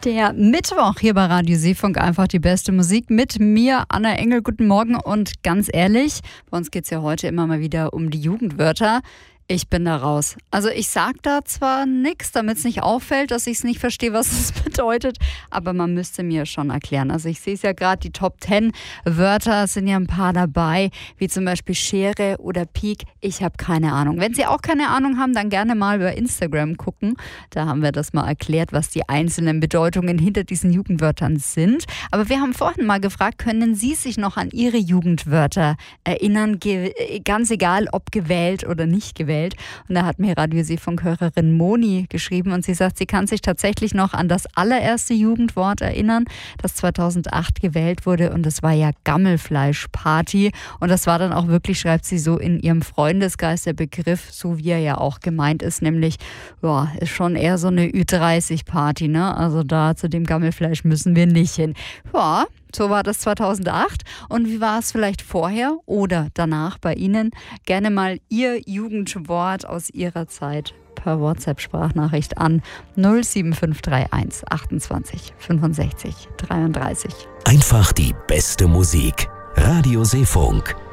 Der Mittwoch hier bei Radio Seefunk, einfach die beste Musik mit mir, Anna Engel. Guten Morgen und ganz ehrlich, bei uns geht es ja heute immer mal wieder um die Jugendwörter. Ich bin da raus. Also ich sag da zwar nichts, damit es nicht auffällt, dass ich es nicht verstehe, was es bedeutet, aber man müsste mir schon erklären. Also ich sehe es ja gerade, die Top 10 Wörter sind ja ein paar dabei, wie zum Beispiel Schere oder Pik. Ich habe keine Ahnung. Wenn Sie auch keine Ahnung haben, dann gerne mal über Instagram gucken. Da haben wir das mal erklärt, was die einzelnen Bedeutungen hinter diesen Jugendwörtern sind. Aber wir haben vorhin mal gefragt, können Sie sich noch an Ihre Jugendwörter erinnern? Ganz egal, ob gewählt oder nicht gewählt. Und da hat mir Radio Seefunk-Hörerin Moni geschrieben und sie sagt, sie kann sich tatsächlich noch an das allererste Jugendwort erinnern, das 2008 gewählt wurde, und das war ja Gammelfleischparty. Und das war dann auch wirklich, schreibt sie, so in ihrem Freundeskreis der Begriff, so wie er ja auch gemeint ist, nämlich, ja, ist schon eher so eine Ü30-Party, ne? Also da zu dem Gammelfleisch müssen wir nicht hin. Ja, so war das 2008. Und wie war es vielleicht vorher oder danach bei Ihnen? Gerne mal Ihr Jugendwort aus Ihrer Zeit per WhatsApp-Sprachnachricht an 07531 28 65 33. Einfach die beste Musik. Radio Seefunk.